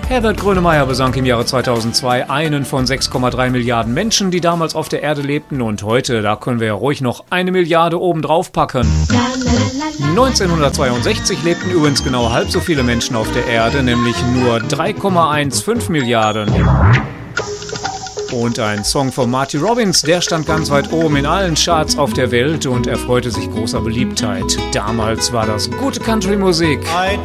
Herbert Grönemeyer besang im Jahre 2002 einen von 6,3 Milliarden Menschen, die damals auf der Erde lebten. Und heute, da können wir ja ruhig noch 1 Milliarde obendrauf packen. 1962 lebten übrigens genau halb so viele Menschen auf der Erde, nämlich nur 3,15 Milliarden. Und ein Song von Marty Robbins, der stand ganz weit oben in allen Charts auf der Welt und erfreute sich großer Beliebtheit. Damals war das gute Country-Musik. I